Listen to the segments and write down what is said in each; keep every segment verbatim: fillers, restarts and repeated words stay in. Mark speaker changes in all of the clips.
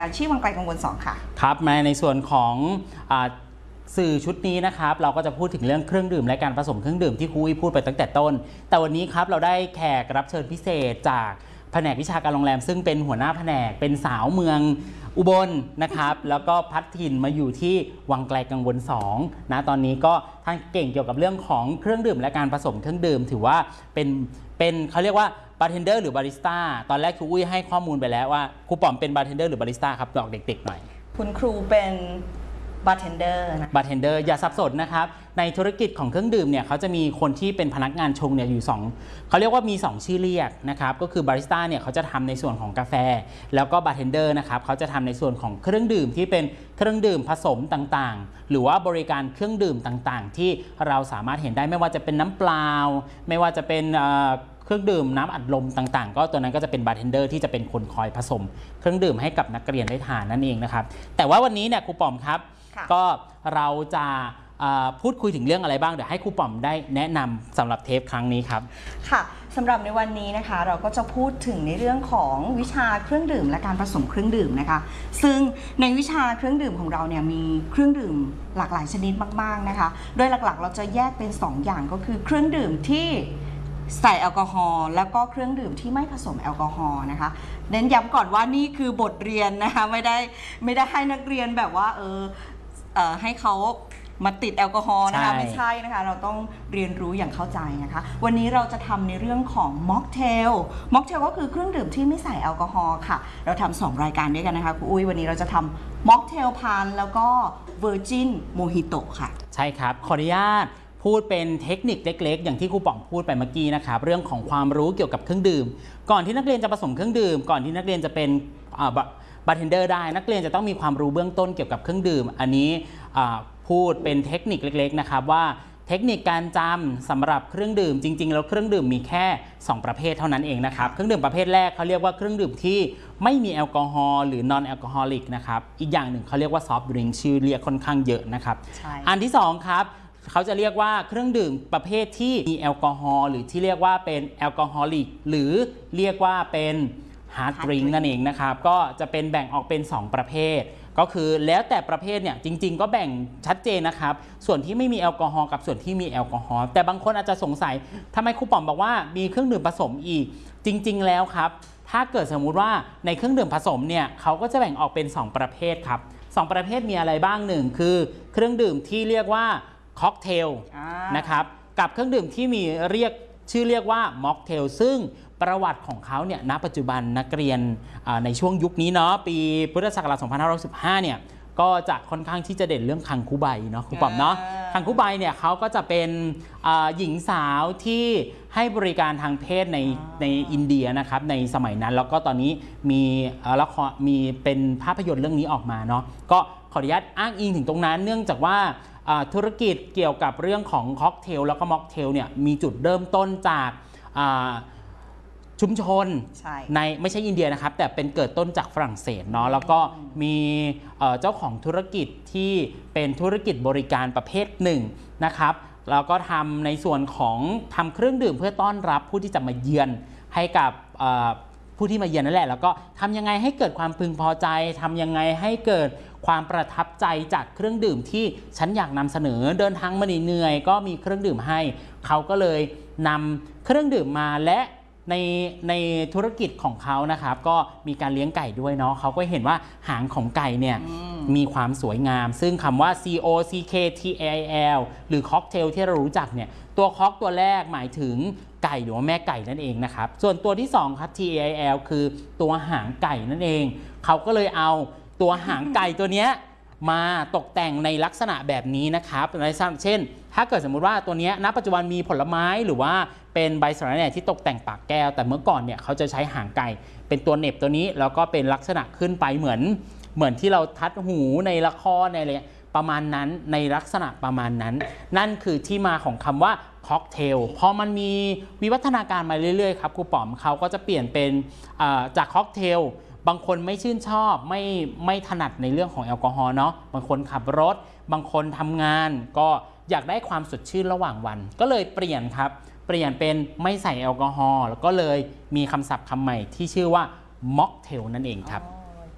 Speaker 1: อาชีพวังไกลกังวลสองค่ะ
Speaker 2: ครับมาในส่วนของสื่อชุดนี้นะครับเราก็จะพูดถึงเรื่องเครื่องดื่มและการผสมเครื่องดื่มที่ครูอุ้ยพูดไปตั้งแต่ต้นแต่วันนี้ครับเราได้แขกรับเชิญพิเศษจากแผนกวิชาการโรงแรมซึ่งเป็นหัวหน้าแผนกเป็นสาวเมืองอุบลนะครับแล้วก็พัดถิ่นมาอยู่ที่วังไกลกังวลสองนะตอนนี้ก็ท่านเก่งเกี่ยวกับเรื่องของเครื่องดื่มและการผสมเครื่องดื่มถือว่าเป็นเป็นเขาเรียกว่าบาร์เทนเดอร์หรือบาริสต้าตอนแรกครูอุ้ยให้ข้อมูลไปแล้วว่าครูป๋อมเป็นบาร์เทนเดอร์หรือบาริสต้าครับบอกเด็กๆหน่อย
Speaker 1: คุณครูเป็นบาร์เทนเดอร์นะ
Speaker 2: บาร์เทนเดอร์อย่าสับสนนะครับในธุรกิจของเครื่องดื่มเนี่ยเขาจะมีคนที่เป็นพนักงานชงเนี่ยอยู่สองเขาเรียกว่ามีสองชื่อเรียกนะครับก็คือบาริสต้าเนี่ยเขาจะทำในส่วนของกาแฟแล้วก็บาร์เทนเดอร์นะครับเขาจะทำในส่วนของเครื่องดื่มที่เป็นเครื่องดื่มผสมต่างๆหรือว่าบริการเครื่องดื่มต่างๆที่เราสามารถเห็นได้ไม่ว่าจะเป็นน้ำเปล่าไม่ว่าจะเป็นเครื่องดื่มน้ำอัดลมต่างๆก็ตัวนั้นก็จะเป็นบาร์เทนเดอร์ที่จะเป็นคนคอยผสมเครื่องดื่มให้กับนักเรียนได้ทานนั่นเองนะครับแต่ว่าวันนี้เนี่ยครูป๋อมครับก็เราจะพูดคุยถึงเรื่องอะไรบ้างเดี๋ยวให้ครูป๋อมได้แนะนำสำหรับเทปครั้งนี้ครับ
Speaker 1: ค่ะสำหรับในวันนี้นะคะเราก็จะพูดถึงในเรื่องของวิชาเครื่องดื่มและการผสมเครื่องดื่มนะคะซึ่งในวิชาเครื่องดื่มของเราเนี่ยมีเครื่องดื่มหลากหลายชนิดมากๆนะคะโดยหลักๆเราจะแยกเป็นสองอย่างก็คือเครื่องดื่มที่ใส่แอลกอฮอล์แล้วก็เครื่องดื่มที่ไม่ผสมแอลกอฮอล์นะคะเน้นย้ำก่อนว่านี่คือบทเรียนนะคะไม่ได้ไม่ได้ให้นักเรียนแบบว่าเออเอ่อให้เขามาติดแอลกอฮอล์นะคะไม่ใช่นะคะเราต้องเรียนรู้อย่างเข้าใจนะคะวันนี้เราจะทำในเรื่องของม็อกเทลม็อกเทลก็คือเครื่องดื่มที่ไม่ใส่แอลกอฮอล์ค่ะเราทำสองรายการด้วยกันนะคะคุณอุ้ยวันนี้เราจะทำม็อกเทลพันแล้วก็เวอร์จินโมฮิโตะค่ะ
Speaker 2: ใช่ครับขออนุญาตพูดเป็นเทคนิคเล็กๆอย่างที่ครูป๋องพูดไปเมื่อกี้นะครับเรื่องของความรู้เกี่ยวกับเครื่องดื่มก่อนที่นักเรียนจะผสมเครื่องดื่มก่อนที่นักเรียนจะเป็นบาร์เทนเดอร์ได้นักเรียนจะต้องมีความรู้เบื้องต้นเกี่ยวกับเครื่องดื่มอันนี้พูดเป็นเทคนิคเล็กๆนะครับว่าเทคนิคการจำสำหรับเครื่องดื่มจริงๆแล้วเครื่องดื่มมีแค่สองประเภทเท่านั้นเองนะครับเครื่องดื่มประเภทแรกเขาเรียกว่าเครื่องดื่มที่ไม่มีแอลกอฮอล์หรือนอนแอลกอฮอลิกนะครับอีกอย่างหนึ่งเขาเรียกว่าซอฟต์ดริงก์ชื่อเรียกค่อนข้างเยอะนะครับอันที่สองครับเขาจะเรียกว่าเครื่องดื่มประเภทที่มีแอลกอฮอล์หรือที่เรียกว่าเป็นแอลกอฮอลิกหรือเรียกว่าเป็นฮาร์ดดริงก์นั่นเองนะครับก็จะเป็นแบ่งออกเป็นสองประเภทก็คือแล้วแต่ประเภทเนี่ยจริงๆก็แบ่งชัดเจนนะครับส่วนที่ไม่มีแอลกอฮอล์กับส่วนที่มีแอลกอฮอล์แต่บางคนอาจจะสงสัยทำไมครูป๋อมบอกว่ามีเครื่องดื่มผสมอีกจริงๆแล้วครับถ้าเกิดสมมุติว่าในเครื่องดื่มผสมเนี่ยเขาก็จะแบ่งออกเป็นสองประเภทครับสองประเภทมีอะไรบ้างหนึ่งคือเครื่องดื่มที่เรียกว่าค็อกเทลนะครับกับเครื่องดื่มที่มีเรียกชื่อเรียกว่าม็อกเทลซึ่งประวัติของเขาเนี่ยณปัจจุบันนักเรียนในช่วงยุคนี้เนาะปีพุทธศักราชสองพันห้าร้อยสิบห้าเนี่ยก็จะค่อนข้างที่จะเด่นเรื่องคังคูใบเนาะครูป๋อมเนาะคังคูใบเนี่ยเขาก็จะเป็นหญิงสาวที่ให้บริการทางเพศในในอินเดียนะครับในสมัยนั้นแล้วก็ตอนนี้มีละครมีเป็นภาพยนตร์เรื่องนี้ออกมาเนาะก็ขออนุญาตอ้างอิงถึงตรงนั้นเนื่องจากว่าธุรกิจเกี่ยวกับเรื่องของค็อกเทลแล้วก็ม็อกเทลเนี่ยมีจุดเริ่มต้นจากชุมชนในไม่ใช่อินเดียนะครับแต่เป็นเกิดต้นจากฝรั่งเศสเนาะแล้วก็มีเจ้าของธุรกิจที่เป็นธุรกิจบริการประเภทหนึ่งนะครับแล้วก็ทำในส่วนของทำเครื่องดื่มเพื่อต้อนรับผู้ที่จะมาเยือนให้กับผู้ที่มาเยือนนั่นแหละแล้วก็ทำยังไงให้เกิดความพึงพอใจทำยังไงให้เกิดความประทับใจจากเครื่องดื่มที่ฉันอยากนำเสนอเดินทางมาเหนื่อยก็มีเครื่องดื่มให้เขาก็เลยนำเครื่องดื่มมาและในในธุรกิจของเขานะครับก็มีการเลี้ยงไก่ด้วยเนาะเขาก็เห็นว่าหางของไก่เนี่ยมีความสวยงามซึ่งคำว่า C O C K T A L หรือค็อกเทลที่เรารู้จักเนี่ยตัวค็อกตัวแรกหมายถึงไก่หรือว่าแม่ไก่นั่นเองนะครับส่วนตัวที่สองครับ T A L คือตัวหางไก่นั่นเองเขาก็เลยเอาตัวหางไก่ตัวเนี้ยมาตกแต่งในลักษณะแบบนี้นะครับในเช่นถ้าเกิดสมมุติว่าตัวนี้ณปัจจุบันมีผลไม้หรือว่าเป็นใบสะระแหน่ที่ตกแต่งปากแก้วแต่เมื่อก่อนเนี่ยเขาจะใช้หางไก่เป็นตัวเหน็บตัวนี้แล้วก็เป็นลักษณะขึ้นไปเหมือนเหมือนที่เราทัดหูในละครในอะไรประมาณนั้นในลักษณะประมาณนั้นนั่นคือที่มาของคำว่าค็อกเทลพอมันมีวิวัฒนาการมาเรื่อยๆครับครูป๋อมเขาก็จะเปลี่ยนเป็นจากค็อกเทลบางคนไม่ชื่นชอบไม่ไม่ถนัดในเรื่องของแอลกอฮอล์เนาะบางคนขับรถบางคนทำงานก็อยากได้ความสดชื่นระหว่างวันก็เลยเปลี่ยนครับเปลี่ยนเป็นไม่ใส่แอลกอฮอล์แล้วก็เลยมีคำศัพท์คำใหม่ที่ชื่อว่าม็อกเทลนั่นเองครับ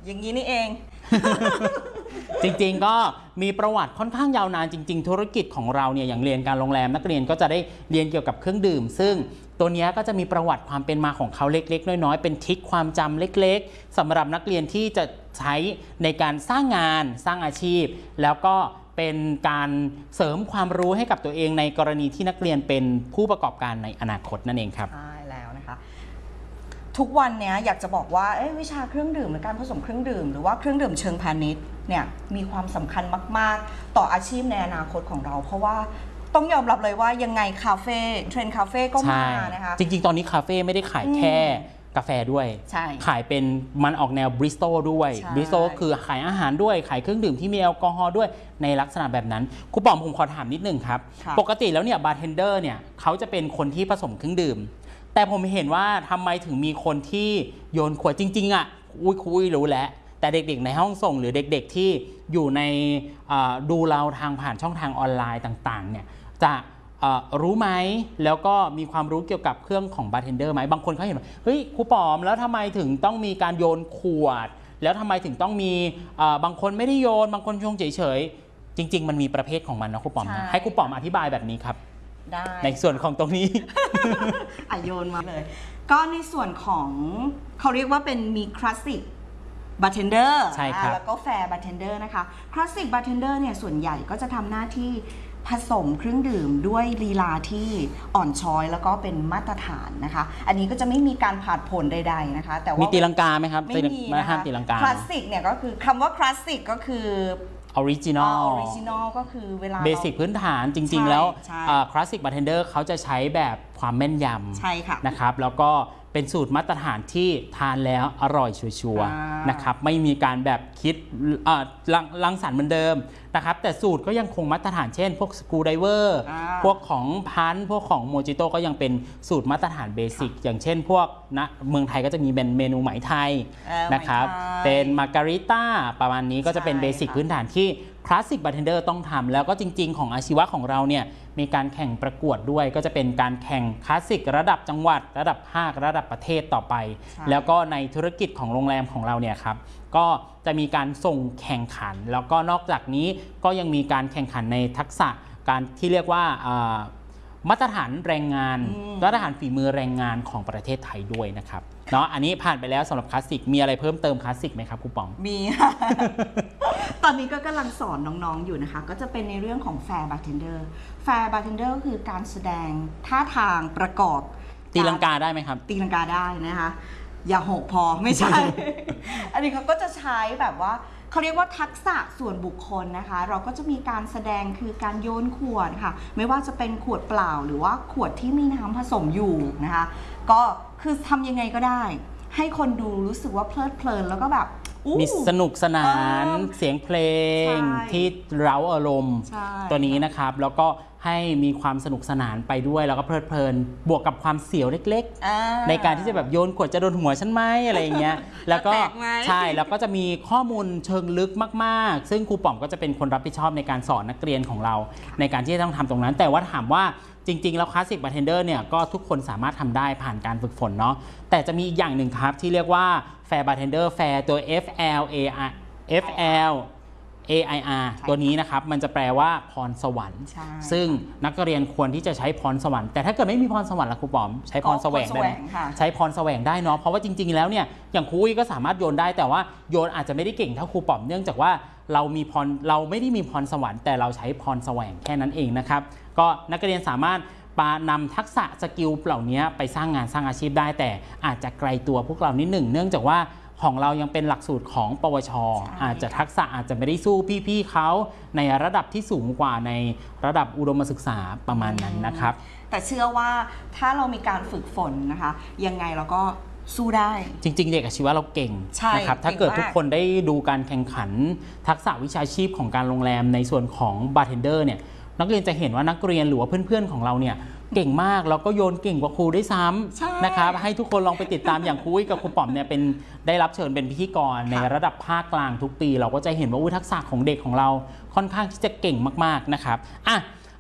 Speaker 1: อย่างนี้นี่เอง
Speaker 2: จริงๆก็มีประวัติค่อนข้างยาวนานจริงๆธุรกิจของเราเนี่ยอย่างเรียนการโรงแรมนักเรียนก็จะได้เรียนเกี่ยวกับเครื่องดื่ม ซึ่งตัวนี้ก็จะมีประวัติความเป็นมาของเขาเล็กๆน้อยๆเป็นทริคความจำเล็กๆสำหรับนักเรียนที่จะใช้ในการสร้างงานสร้างอาชีพแล้วก็เป็นการเสริมความรู้ให้กับตัวเองในกรณีที่นักเรียนเป็นผู้ประกอบการในอนาคตนั่นเองครับ
Speaker 1: ใช่แล้วนะคะทุกวันเนี้ยอยากจะบอกว่าวิชาเครื่องดื่มหรือการผสมเครื่องดื่มหรือว่าเครื่องดื่มเชิงพาณิชย์เนี่ยมีความสำคัญมากๆต่ออาชีพในอนาคตของเราเพราะว่าต้องยอมรับเลยว่ายังไงคาเฟ่เทรนด์คาเฟ่ก็มานะคะ
Speaker 2: จริงๆตอนนี้คาเฟ่ไม่ได้ขายแค่กาแฟด้วยขายเป็นมันออกแนวบริสโตด้วยบริสโตคือขายอาหารด้วยขายเครื่องดื่มที่มีแอลกอฮอล์ด้วยในลักษณะแบบนั้นครูป๋อมผมขอถามนิดนึงครับปกติแล้วเนี่ยบาร์เทนเดอร์เนี่ยเขาจะเป็นคนที่ผสมเครื่องดื่มแต่ผมเห็นว่าทำไมถึงมีคนที่โยนขวดจริงๆอ่ะอุ้ยคุยรู้แล้วแต่เด็กๆในห้องส่งหรือเด็กๆที่อยู่ในดูเราทางผ่านช่องทางออนไลน์ต่างๆเนี่ยจะรู้ไหมแล้วก็มีความรู้เกี่ยวกับเครื่องของบาร์เทนเดอร์ไหมบางคนเขาเห็นว่าเฮ้ยครูป๋อมแล้วทำไมถึงต้องมีการโยนขวดแล้วทำไมถึงต้องมีบางคนไม่ได้โยนบางคนชงเฉยๆจริงๆมันมีประเภทของมันนะครูป๋อมนะให้ครูป๋อมอธิบายแบบนี้ครับ
Speaker 1: ได้
Speaker 2: ในส่วนของตรงนี้
Speaker 1: อ่ะโยนมาเลยก็ในส่วนของเขาเรียกว่าเป็นมีคลาสสิกบาร์เทนเดอร์แล้วก็แฟร์บาร์เทนเดอร์นะคะคลาสสิกบาร์เทนเดอร์เนี่ยส่วนใหญ่ก็จะทำหน้าที่ผสมเครื่องดื่มด้วยลีลาที่อ่อนช้อยแล้วก็เป็นมาตรฐานนะคะอันนี้ก็จะไม่มีการผ่านผลใดๆนะคะแต่ว่า
Speaker 2: มีตีลังกาไหมครับ
Speaker 1: ไม่มีนะคะ
Speaker 2: ตีลังกา
Speaker 1: คลาสสิกเนี่ยก็คือคำว่าคลาสสิกก็คือ
Speaker 2: ออริจินอล
Speaker 1: ออริจินอลก็คือเวลา
Speaker 2: เบสิกพื้นฐานจริงๆแล้วคลาสสิกบาร์เทนเดอร์เขาจะใช้แบบความแม่นยำ
Speaker 1: ใช่ค่ะ
Speaker 2: นะครับแล้วก็เป็นสูตรมาตรฐานที่ทานแล้วอร่อยชัวร์ๆนะครับไม่มีการแบบคิดรังสรรค์เหมือนเดิมนะครับแต่สูตรก็ยังคงมาตรฐานเช่นพวกสกูไดเวอร์พวกของพันพวกของโมจิโต้ก็ยังเป็นสูตรมาตรฐานเบสิกอย่างเช่นพวกนะเมืองไทยก็จะมีเป็นเมนูไหมไทยนะครับเป็นมาการิต้าประมาณนี้ก็จะเป็นเบสิกพื้นฐานที่คลาสสิกบาร์เทนเดอร์ต้องทำแล้วก็จริงๆของอาชีวะของเราเนี่ยมีการแข่งประกวดด้วยก็จะเป็นการแข่งคลาสสิกระดับจังหวัดระดับภาคระดับประเทศต่อไปแล้วก็ในธุรกิจของโรงแรมของเราเนี่ยครับก็จะมีการส่งแข่งขันแล้วก็นอกจากนี้ก็ยังมีการแข่งขันในทักษะการที่เรียกว่ามาตรฐานแรงงานมาตรฐานฝีมือแรงงานของประเทศไทยด้วยนะครับเนาะอันนี้ผ่านไปแล้วสำหรับคลาสสิกมีอะไรเพิ่มเติมคลาสสิกไหมครับครูป๋อม
Speaker 1: มีค่ะ ตอนนี้ก็กำลังสอนน้องๆอยู่นะคะก็จะเป็นในเรื่องของแฟร์บาร์เทนเดอร์แฟร์บาร์เทนเดอร์ก็คือการแสดงท่าทางประกอบ
Speaker 2: ตีลังกาได้ไหมครับ
Speaker 1: ตีลังกาได้นะคะอย่าหกพอไม่ใช่ อันนี้เขาก็จะใช้แบบว่าเขาเรียกว่าทักษะส่วนบุคคลนะคะเราก็จะมีการแสดงคือการโยนขวดค่ะไม่ว่าจะเป็นขวดเปล่าหรือว่าขวดที่มีน้ำผสมอยู่นะคะก็คือทำยังไงก็ได้ให้คนดูรู้สึกว่าเพลิดเพลินแล้วก็แบบ
Speaker 2: มีสนุกสนานเสียงเพลงที่เร้าอารมณ์ตัวนี้นะครับแล้วก็ให้มีความสนุกสนานไปด้วยแล้วก็เพลิดเพลินบวกกับความเสียวเล็กๆในการที่จะแบบโยนขวดจะโดนหัวฉันไหมอะไรอย่างเงี้ยแล้วก็ใช่แล้วก็จะมีข้อมูลเชิงลึกมากๆซึ่งครูป๋อมก็จะเป็นคนรับผิดชอบในการสอนนักเรียนของเราในการที่จะต้องทำตรงนั้นแต่ว่าถามว่าจริงๆแล้วคลาสสิกบาร์เทนเดอร์เนี่ยก็ทุกคนสามารถทำได้ผ่านการฝึกฝนเนาะแต่จะมีอีกอย่างหนึ่งครับที่เรียกว่าแฟร์บาร์เทนเดอร์แฟร์ตัว F L A R F L A I R ตัวนี้นะครับมันจะแปลว่าพรสวรรค์ซึ่งนักเรียนควรที่จะใช้พรสวรรค์แต่ถ้าเกิดไม่มีพรสวรรค์ล่ะครูป๋อมใช้พรแสวงได้ไหมใช้พรแสวงได้เนาะเพราะว่าจริงๆแล้วเนี่ยอย่างครูอุ้ยก็สามารถโยนได้แต่ว่าโยนอาจจะไม่ได้เก่งเท่าครูป๋อมเนื่องจากว่าเรามีพรเราไม่ได้มีพรสวรรค์แต่เราใช้พรแสวงแค่นั้นเองนะครับก็นักเรียนสามารถปานำทักษะสกิลเหล่านี้ไปสร้างงานสร้างอาชีพได้แต่อาจจะไกลตัวพวกเรานิดหนึ่งเนื่องจากว่าของเรายังเป็นหลักสูตรของปวช.อาจจะทักษะอาจจะไม่ได้สู้พี่ๆเขาในระดับที่สูงกว่าในระดับอุดมศึกษาประมาณนั้นนะครับ
Speaker 1: แต่เชื่อว่าถ้าเรามีการฝึกฝนนะคะยังไงเราก็สู้ได้
Speaker 2: จริงๆเด็กอาชีวะเราเก่งนะครับถ้าเกิดทุกคนได้ดูการแข่งขันทักษะวิชาชีพของการโรงแรมในส่วนของบาร์เทนเดอร์เนี่ยนักเรียนจะเห็นว่านักเรียนหรือว่าเพื่อนๆของเราเนี่ยเก่งมากแล้วก็โยนเก่งกว่าครูได้ซ้ำนะครับให้ทุกคนลองไปติดตามอย่างครูอุ้ยกับครูป๋อมเนี่ยเป็นได้รับเชิญเป็นพิธีกรในระดับภาคกลางทุกปีเราก็จะเห็นว่าทักษะของเด็กของเราค่อนข้างที่จะเก่งมากๆนะครับอ่ะ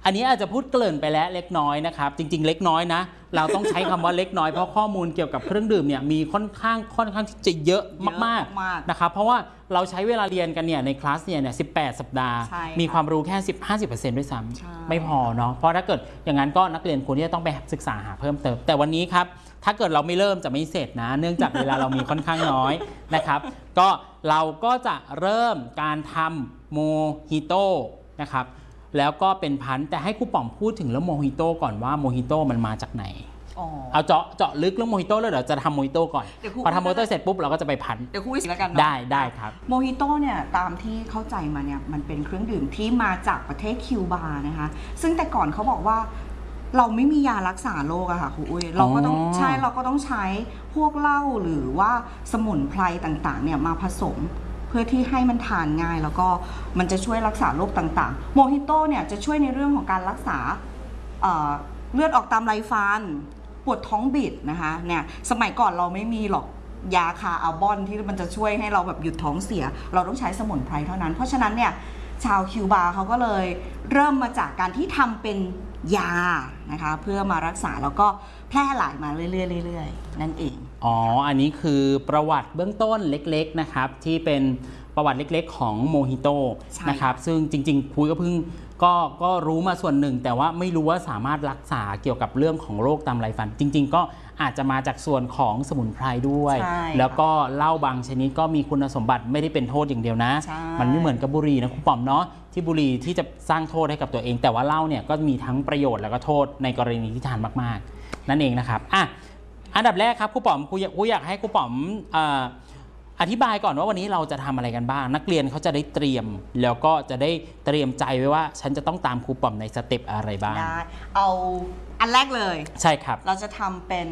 Speaker 2: อันนี้อาจจะพูดเกริ่นไปแล้วเล็กน้อยนะครับจริงๆเล็กน้อยนะเราต้องใช้คำว่าเล็กน้อยเพราะข้อมูลเกี่ยวกับเครื่องดื่มเนี่ยมีค่อนข้างค่อนข้างที่จะเยอะมากๆนะครับเพราะว่าเราใช้เวลาเรียนกันเนี่ยในคลาสเนี่ยเนี่ยสิบแปดสัปดาห์มีความรู้แค่สิบ ห้าสิบเปอร์เซ็นต์ ด้วยซ้ำไม่พอเนาะเพราะถ้าเกิดอย่างนั้นก็นักเรียนควรที่จะต้องไปศึกษาหาเพิ่มเติมแต่วันนี้ครับถ้าเกิดเราไม่เริ่มจะไม่เสร็จนะเนื่องจากเวลาเรามีค่อนข้างน้อยนะครับก็เราก็จะเริ่มการทำโมฮิโต้นะครับแล้วก็เป็นพันธุ์แต่ให้ครูป๋อมพูดถึงเรื่องโมฮิโต้ก่อนว่าโมฮิโต้มันมาจากไหนเอาเจาะเจาะลึกเรื่องโมฮิโต้แล้วเดี๋ยวจะทำโมฮิโต้ก่อนพอทำโมฮิโต้เสร็จปุ๊บเราก็จะไปพันธุ์
Speaker 1: เดี๋ยวคุยแล้วกัน
Speaker 2: ได้ได้ครับ
Speaker 1: โมฮิโต้เนี่ยตามที่เข้าใจมาเนี่ยมันเป็นเครื่องดื่มที่มาจากประเทศคิวบานะคะซึ่งแต่ก่อนเขาบอกว่าเราไม่มียารักษาโรคอะค่ะครูอุ้ยเราก็ต้องใช่เราก็ต้องใช้พวกเหล้าหรือว่าสมุนไพรต่างๆเนี่ยมาผสมเพื่อที่ให้มันทานง่ายแล้วก็มันจะช่วยรักษาโรคต่างๆโมฮิโต้เนี่ยจะช่วยในเรื่องของการรักษา เอ่อ เลือดออกตามไรฟันปวดท้องบิดนะคะเนี่ยสมัยก่อนเราไม่มีหรอกยาคาอัลบอนที่มันจะช่วยให้เราแบบหยุดท้องเสียเราต้องใช้สมุนไพรเท่านั้นเพราะฉะนั้นเนี่ยชาวคิวบาเขาก็เลยเริ่มมาจากการที่ทำเป็นยานะคะเพื่อมารักษาแล้วก็แพร่หลายมาเรื่อยๆนั่นเอง
Speaker 2: อ๋ออันนี้คือประวัติเบื้องต้นเล็กๆนะครับที่เป็นประวัติเล็กๆของโมฮิโต้นะครับซึ่งจริงๆคุยก็เพิ่งก็ก็รู้มาส่วนหนึ่งแต่ว่าไม่รู้ว่าสามารถรักษาเกี่ยวกับเรื่องของโรคตามไรฟันจริงๆก็อาจจะมาจากส่วนของสมุนไพรด้วยแล้วก็เหล้าบางชนิดก็มีคุณสมบัติไม่ได้เป็นโทษอย่างเดียวนะมันไม่เหมือนกับบุหรี่นะคุณป๋อมเนาะที่บุหรี่ที่จะสร้างโทษให้กับตัวเองแต่ว่าเหล้าเนี่ยก็มีทั้งประโยชน์แล้วก็โทษในกรณีที่ทานมากๆนั่นเองนะครับอ่ะอันดับแรกครับครูป๋อมครูอยากครูอยากให้ครูป๋อมอธิบายก่อนว่าวันนี้เราจะทำอะไรกันบ้างนักเรียนเขาจะได้เตรียมแล้วก็จะได้เตรียมใจไว้ว่าฉันจะต้องตามครูป๋อมในสเต็ปอะไรบ้าง
Speaker 1: ได้เอาอันแรกเลย
Speaker 2: ใช่ครับ
Speaker 1: เราจะทำเป็น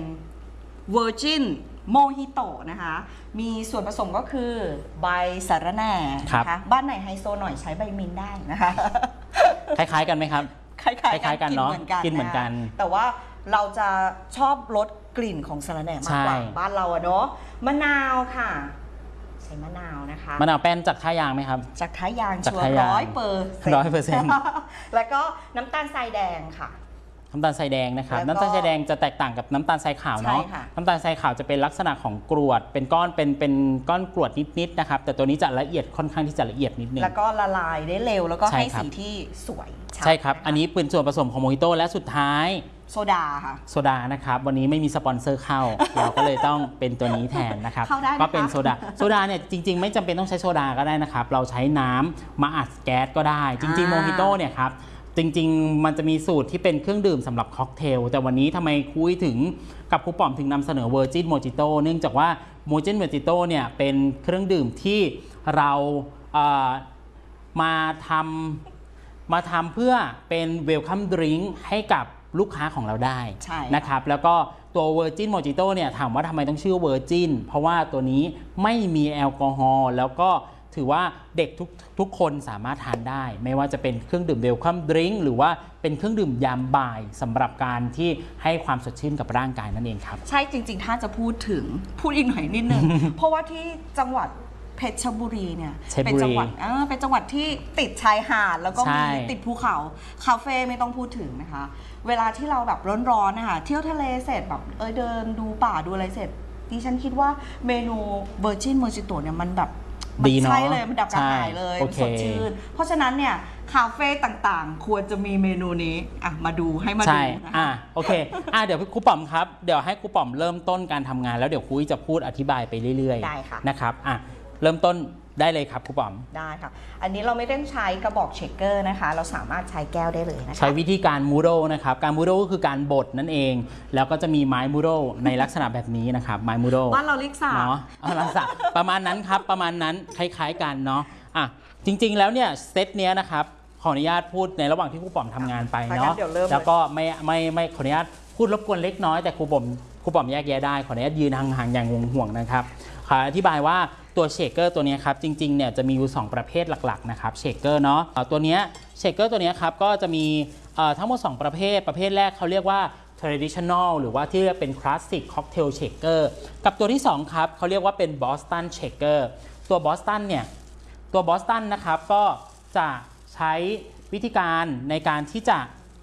Speaker 1: Virgin Mojito นะคะมีส่วนผสมก็คือใบสะระแหน่นะคะบ้านไหนไฮโซหน่อยใช้ใบมินได้นะคะ
Speaker 2: คล้ายๆกันไหมครับ
Speaker 1: คล้ายๆกันเนาะ
Speaker 2: กินเหมือนกัน
Speaker 1: แต่ว่าเราจะชอบรสกลิ่นของสะระแหน่มากกว่าบ้านเราอะเนาะมะนาวค่ะใช้มะนาวนะคะ
Speaker 2: มะนาวแป้นจากท่ายางไหมครับ
Speaker 1: จากท่ายางชัวร์ร้อยเปอร์เซ็นต์
Speaker 2: ร้อยเปอร์เซ็นต์
Speaker 1: แล้วก็น้ำตาลทรายแดงค่ะ
Speaker 2: น้ำตาลทรายแดงนะครับน้ำตาลทรายแดงจะแตกต่างกับน้ำตาลทรายขาวเนาะน้ำตาลทรายขาวจะเป็นลักษณะของกรวดเป็นก้อนเป็นเป็นก้อนกรวดนิดๆนะครับแต่ตัวนี้จะละเอียดค่อนข้างที่จะละเอียดนิดนึง
Speaker 1: แล้วก็ละลายได้เร็วแล้วก็ให้สีที่สวย
Speaker 2: ใช่ครับอันนี้เป็นส่วนผสมของโมฮิโต้และสุดท้าย
Speaker 1: โซดาค่ะ
Speaker 2: โซดานะครับวันนี้ไม่มีสปอนเซอร์เข้าเราก็เลยต้องเป็นตัวนี้แทนนะครับก็เป็นโซดาโซดาเนี่ยจริงๆไม่จำเป็นต้องใช้โซดาก็ได้นะครับเราใช้น้ำมาอัดแก๊สก็ได้จริงๆโมฮิโต้เนี่ยครับจริงๆมันจะมีสูตรที่เป็นเครื่องดื่มสำหรับค็อกเทลแต่วันนี้ทำไมคุยถึงกับครูป๋อมถึงนำเสนอ Virgin Mojito เนื่องจากว่า Virgin Mojito เนี่ยเป็นเครื่องดื่มที่เรามาทำมาทำเพื่อเป็น Welcome Drink ให้กับลูกค้าของเราได้นะครับแล้วก็ตัว Virgin Mojito เนี่ยถามว่าทำไมต้องชื่อ Virgin เพราะว่าตัวนี้ไม่มีแอลกอฮอล์แล้วก็ถือว่าเด็กทุกทุกคนสามารถทานได้ไม่ว่าจะเป็นเครื่องดื่มเวลคัมดริงก์หรือว่าเป็นเครื่องดื่มยามบ่ายสำหรับการที่ให้ความสดชื่นกับร่างกายนั่นเองครับ
Speaker 1: ใช่จริงๆถ้าจะพูดถึงพูดอีกหน่อยนิดนึง เพราะว่าที่จังหวัดเพชรบุรีเนี่ยเป็นจังหวัดเออเป็นจังหวัดที่ติดชายหาดแล้วก็มีติดภูเขาคาเฟ่ไม่ต้องพูดถึงนะคะเวลาที่เราแบบร้อนๆนะคะเที่ยวทะเลเสร็จแบบเออเดินดูป่าดูอะไรเสร็จดิฉันคิดว่าเมนู Virgin Mojito เนี่ยมันแบบ
Speaker 2: ดีเนาะ
Speaker 1: ใช่เลยมันดับกระหายเลยมันสดชื่นเพราะฉะนั้นเนี่ยคาเฟ่ต่างๆควรจะมีเมนูนี้อ่ะมาดูให้มาดู
Speaker 2: นะคะอ่ะโอเคอ่ะเดี๋ยวครูป๋อมครับเดี๋ยวให้ครูป๋อมเริ่มต้นการทำงานแล้วเดี๋ยวครูจะพูดอธิบายไปเรื่อยๆนะครับอ่ะเริ่มต้นได้เลยครับครูป๋อม
Speaker 1: ได้ค่ะอันนี้เราไม่ต้องใช้กระบอกเชคเกอร์นะคะเราสามารถใช้แก้วได้เลยนะคะ
Speaker 2: ใช้วิธีการมูโรนะครับการมูโรก็คือการบดนั่นเองแล้วก็จะมีไม้มูโรในลักษณะแบบนี้นะครับไม้มูโร
Speaker 1: บ้านเราเรียกสา
Speaker 2: เนาะลักษณะประมาณนั้นครับประมาณนั้นคล้ายๆกันเนาะอ่ะจริงๆแล้วเนี่ยเซตเนี้ยนะครับขออนุญาตพูดในระหว่างที่ครูป๋อมทำงานไปเนาะแล้วก็ไม่ไม่ไม่ขออนุญาตพูดรบกวนเล็กน้อยแต่ครูป๋อมครูป๋อมแยกแยะได้ขออนุญาตยืนห่างๆอย่างห่วงๆนะครับขออธิบายว่าตัวเชคเกอร์ตัวนี้ครับจริงๆเนี่ยจะมีอยู่สองประเภทหลักๆนะครับเชคเกอร์เนาะตัวนี้เชคเกอร์ตัวนี้ครับก็จะมีทั้งหมดสองประเภทประเภทแรกเขาเรียกว่า traditional หรือว่าที่เรียกเป็น classic cocktail shaker กับตัวที่สองครับเขาเรียกว่าเป็น Boston shaker ตัว Boston เนี่ยตัว Boston นะครับก็จะใช้วิธีการในการที่จะ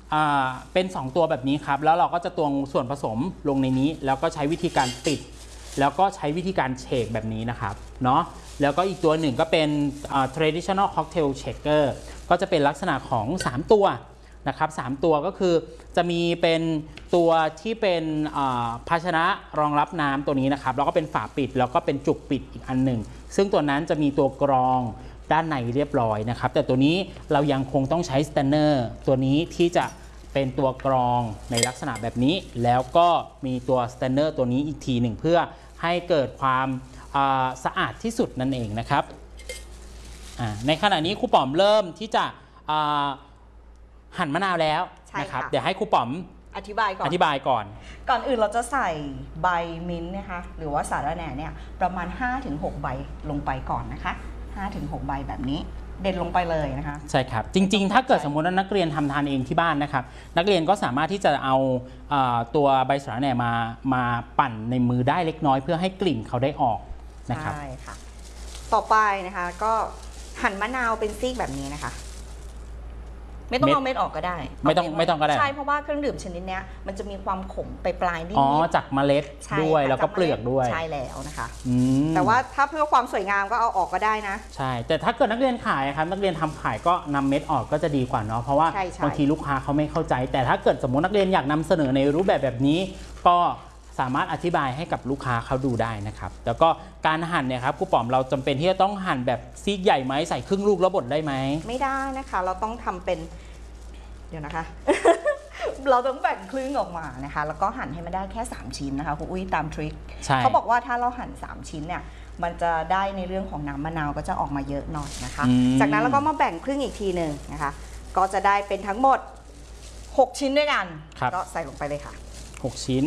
Speaker 2: เป็นสองตัวแบบนี้ครับแล้วเราก็จะตวงส่วนผสมลงในนี้แล้วก็ใช้วิธีการปิดแล้วก็ใช้วิธีการเชคแบบนี้นะครับเนาะแล้วก็อีกตัวหนึ่งก็เป็น traditional cocktail shaker ก็จะเป็นลักษณะของสามตัวนะครับสามตัวก็คือจะมีเป็นตัวที่เป็นภาชนะรองรับน้ำตัวนี้นะครับแล้วก็เป็นฝาปิดแล้วก็เป็นจุกปิดอีกอันหนึ่งซึ่งตัวนั้นจะมีตัวกรองด้านในเรียบร้อยนะครับแต่ตัวนี้เรายังคงต้องใช้สแตนเนอร์ตัวนี้ที่จะเป็นตัวกรองในลักษณะแบบนี้แล้วก็มีตัวสแตนเนอร์ตัวนี้อีกทีหนึ่งเพื่อให้เกิดความสะอาดที่สุดนั่นเองนะครับในขณะนี้ครูป๋อมเริ่มที่จะหั่นมะนาวแล้วนะครับเดี๋ยวให้ครูป๋อม
Speaker 1: อธิบายก่อน
Speaker 2: อธิบายก่อน
Speaker 1: ก่อนอื่นเราจะใส่ใบมิ้นท์นะคะหรือว่าสาระแหน่เนี่ยประมาณ ห้าถึงหก ใบลงไปก่อนนะคะ ห้าถึงหก ใบแบบนี้เด็ดลงไปเลยนะคะ
Speaker 2: ใช่ครับจริงๆถ้าเกิดสมมติว่านักเรียนทำทานเองที่บ้านนะครับนักเรียนก็สามารถที่จะเอาตัวใบสาระแหน่มามาปั่นในมือได้เล็กน้อยเพื่อให้กลิ่นเขาได้ออกนะครับ
Speaker 1: ใช่ค่ะต่อไปนะคะก็หั่นมะนาวเป็นซีกแบบนี้นะคะไม่ต้องเอาเม็ดออกก็ได้
Speaker 2: ไม่ต้องไม่ต้องก็ได้
Speaker 1: ใช่เพราะว่าเครื่องดื่มชนิดนี้มันจะมีความขมไปปลายนิด
Speaker 2: อ๋อจากเมล็ดด้วยแล้วก็เปลือกด้วย
Speaker 1: ใช่แล้วนะคะแต่ว่าถ้าเพื่อความสวยงามก็เอาออกก็ได้นะ
Speaker 2: ใช่แต่ถ้าเกิดนักเรียนขายครับนักเรียนทำขายก็นำเม็ดออกก็จะดีกว่าเนาะเพราะว่าบางทีลูกค้าเขาไม่เข้าใจแต่ถ้าเกิดสมมตินักเรียนอยากนำเสนอในรูปแบบแบบนี้ก็สามารถอธิบายให้กับลูกค้าเขาดูได้นะครับแล้วก็การหั่นเนี่ยครับครูป๋อมเราจำเป็นที่จะต้องหั่นแบบซีกใหญ่ไหมใส่ครึ่งลูกแล้วบดได้ไหม
Speaker 1: ไม่ได้นะคะเราต้องทำเป็นเดี๋ยวนะคะ เราต้องแบ่งครึ่งออกมานะคะแล้วก็หั่นให้มันได้แค่สามชิ้นนะคะคุณอุ้ยตามทริคเขาบอกว่าถ้าเราหั่นสามชิ้นเนี่ยมันจะได้ในเรื่องของน้ำมะนาวก็จะออกมาเยอะหน่อยนะคะจากนั้นเราก็มาแบ่งครึ่งอีกทีหนึ่งนะคะก็จะได้เป็นทั้งหมดหกชิ้นด้วยกันก็ใส่ลงไปเลยค่ะ
Speaker 2: หกชิ้น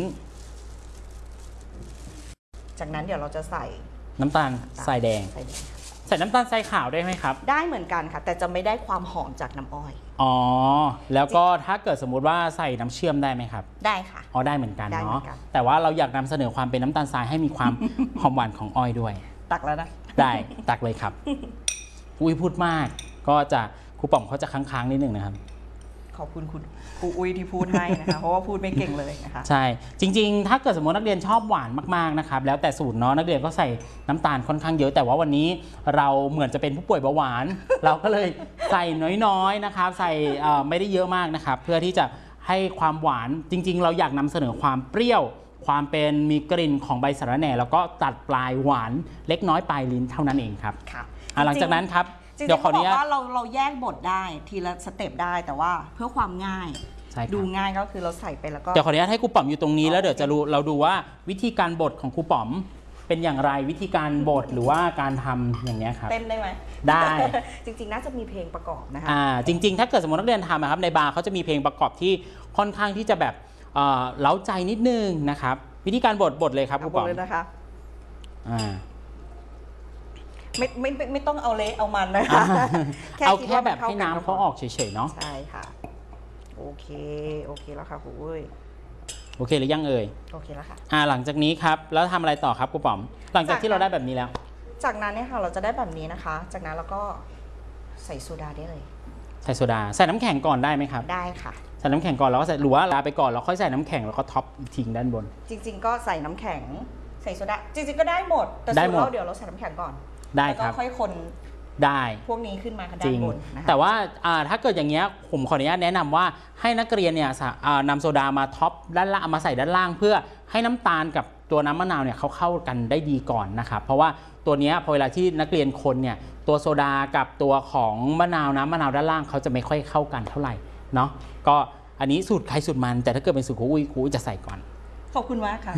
Speaker 1: จากนั้นเดี๋ยวเราจะใส่
Speaker 2: น้ำตาลทรายแดงใส่น้ำตาลทรายขาวได้ไหมครับ
Speaker 1: ได้เหมือนกันค่ะแต่จะไม่ได้ความหอมจากน้ำอ้อย
Speaker 2: อ๋อแล้วก็ถ้าเกิดสมมุติว่าใส่น้ำเชื่อมได้ไหมครับ
Speaker 1: ได้ค่ะ
Speaker 2: อ๋อได้เหมือนกันเนาะแต่ว่าเราอยากนำเสนอความเป็นน้ำตาลทรายให้มีความ หอมหวานของอ้อยด้วย
Speaker 1: ตักแล้วนะ
Speaker 2: ได้ตักเลยครับอุ้ยพูดมากก็จะครูป๋อมเขาจะค้างๆนิดนึงนะครับ
Speaker 1: ขอบคุณคุณครูอุ้ยที่พูดให้นะคะเพราะว่าพูดไม่เก่งเลยนะคะ
Speaker 2: ใช่จริงๆถ้าเกิดสมมตินักเรียนชอบหวานมากๆนะครับแล้วแต่สูตรเนาะนักเรียนก็ใส่น้ำตาลค่อนข้างเยอะแต่ว่าวันนี้เราเหมือนจะเป็นผู้ป่วยเบาหวานเราก็เลยใส่น้อยๆนะครับใส่ไม่ได้เยอะมากนะครับเพื่อที่จะให้ความหวานจริงๆเราอยากนำเสนอความเปรี้ยวความเป็นมีกลิ่นของใบสะระแหน่แล้วก็ตัดปลายหวานเล็กน้อยปลายลิ้นเท่านั้นเองครับ
Speaker 1: ค่ะ
Speaker 2: หลังจากนั้นครับ
Speaker 1: เดี๋ยวขออนุญาตว่าเราเราแยกบทได้ทีละสเต็ปได้แต่ว่าเพื่อความง่ายดูง่ายก็คือเราใส่ไปแล้วก็
Speaker 2: เดี๋ยวขออนุญาตให้ครูป๋อมอยู่ตรงนี้แล้วเดี๋ยวจะรู้เราดูว่าวิธีการบดของครูป๋อมเป็นอย่างไรวิธีการบดหรือว่าการทำอย่างนี้ครับ
Speaker 1: เต้นได้ไหม
Speaker 2: ได้
Speaker 1: จริงๆน่าจะมีเพลงประกอบนะคะ
Speaker 2: อ่าจริงๆถ้าเกิดสมมตินักเรียนทำนะครับในบาร์เขาจะมีเพลงประกอบที่ค่อนข้างที่จะแบบเล้าใจนิดนึงนะครับวิธีการบดบดเลยครับครูป๋อม
Speaker 1: เลยนะคะ
Speaker 2: อ่า
Speaker 1: ไม่ไม่ไม่ต้องเอาเละเอามันนะคะ
Speaker 2: เอาแค่แบบให้น้ำเขาออกเฉยๆเนาะ
Speaker 1: ใช่ค่ะโอเคโอเคแล้วค่ะครูอุ้ย
Speaker 2: โอเคหรือยังเอ่ย
Speaker 1: โอเคแล้วค่ะ
Speaker 2: อ่าหลังจากนี้ครับแล้วทำอะไรต่อครับครูป๋อมหลังจากที่เราได้แบบนี้แล้ว
Speaker 1: จากนั้นเนี่ยค่ะเราจะได้แบบนี้นะคะจากนั้นเราก็ใส่โซดาได้เลย
Speaker 2: ใส่โซดาใส่น้ำแข็งก่อนได้ไหมครับ
Speaker 1: ได้ค่ะ
Speaker 2: ใส่น้ำแข็งก่อนแล้วก็ใส่หรือว่าลาไปก่อนแล้วค่อยใส่น้ำแข็งแล้วก็ท็อปทิ้งด้านบน
Speaker 1: จริงๆก็ใส่น้ำแข็งใส่โซดาจริงๆก็ได้หมดแต่ส่วนเราเดี๋ยวเราใส่น้ำแข็งก่อน
Speaker 2: ได้ครับ
Speaker 1: แล้วก็ค่อยคน
Speaker 2: ได้
Speaker 1: พวกนี้ขึ้นมาด้านบนนะคะ
Speaker 2: แต่ว่าถ้าเกิดอย่างเงี้ยผมขออนุญาตแนะนำว่าให้นักเรียนเนี่ยนำโซดามาท็อปด้านล่างมาใส่ด้านล่างเพื่อให้น้ำตาลกับตัวน้ำมะนาวเนี่ยเขาเข้ากันได้ดีก่อนนะครับเพราะว่าตัวนี้พอเวลาที่นักเรียนคนเนี่ยตัวโซดากับตัวของมะนาวน้ำมะนาวด้านล่างเขาจะไม่ค่อยเข้ากันเท่าไหร่เนาะก็อันนี้สูตรใครสูตรมันแต่ถ้าเกิดเป็นสูตรครูอุ้ยครูจะใส่ก่อน
Speaker 1: ขอบคุณมากค่ะ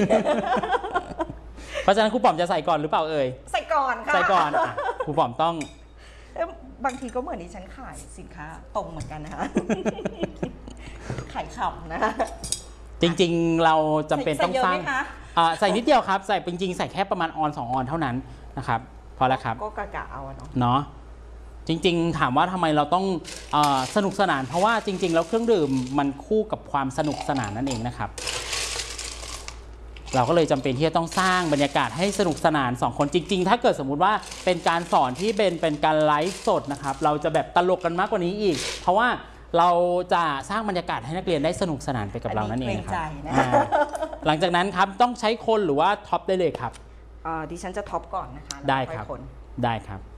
Speaker 2: เพราะฉะนั้นครูป๋อมจะใส่ก่อนหรือเปล่าเอ่ย
Speaker 1: ใส่ก่อนค่ะ
Speaker 2: ใส่ก่อนครูป๋อมต้อง
Speaker 1: บางทีก็เหมือนที่ฉันขายสินค้าตรงเหมือนกันนะคะขายขับนะ
Speaker 2: จริงๆเราจำเป็นต้องสร้างใส่นิดเดียวครับใส่จริงๆใส่แค่ประมาณออนสองออนเท่านั้นนะครับพอแล้วครับ
Speaker 1: ก็กะกะเอาเนาะ
Speaker 2: เนาะจริงๆถามว่าทำไมเราต้องสนุกสนานเพราะว่าจริงๆแล้วเครื่องดื่มมันคู่กับความสนุกสนานนั่นเองนะครับเราก็เลยจำเป็นที่จะต้องสร้างบรรยากาศให้สนุกสนานสองคนจริงๆถ้าเกิดสมมุติว่าเป็นการสอนที่เป็นเป็นการไลฟ์สดนะครับเราจะแบบตลกกันมากกว่านี้อีกเพราะว่าเราจะสร้างบรรยากาศให้นักเรียนได้สนุกสนานไปกับเรานั่นเองครับ
Speaker 1: อันนี้เกรงใจนะ
Speaker 2: อ่าหลังจากนั้นครับต้องใช้คนหรือว่าท็อปได้เลยครับ
Speaker 1: อ่าดิฉันจะท็อปก่อนนะคะแล้ว
Speaker 2: ได้
Speaker 1: ค่อย
Speaker 2: ครับ
Speaker 1: คน
Speaker 2: ได้ครับ